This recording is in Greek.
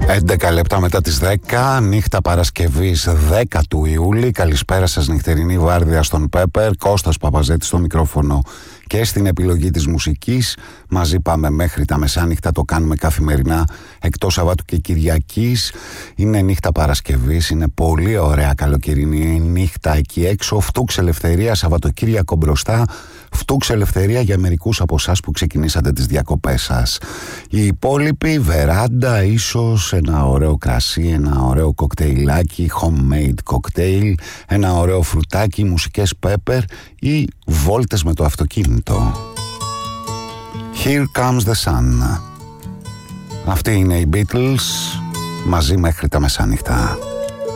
11 λεπτά μετά τις 10, νύχτα Παρασκευής 10 του Ιούλη. Καλησπέρα σας, νυχτερινή βάρδια στον Πέπερ. Κώστας Παπαζέτης στο μικρόφωνο και στην επιλογή της μουσικής. Μαζί πάμε μέχρι τα μεσάνυχτα, το κάνουμε καθημερινά εκτός Σαββάτου και Κυριακής. Είναι νύχτα Παρασκευής, είναι πολύ ωραία καλοκαιρινή νύχτα εκεί έξω. Φτούξ ελευθερία, Σαββατοκύριακο μπροστά. Φτούξ ελευθερία για μερικούς από εσάς που ξεκινήσατε τις διακοπές σας. Οι υπόλοιποι, βεράντα, ίσως ένα ωραίο κρασί, ένα ωραίο κοκτέιλάκι, homemade cocktail, ένα ωραίο φρουτάκι, μουσικές Pepper ή βόλτες με το αυτοκίνητο. Here comes the sun. Αυτοί είναι οι Beatles, μαζί μέχρι τα μεσάνυχτα.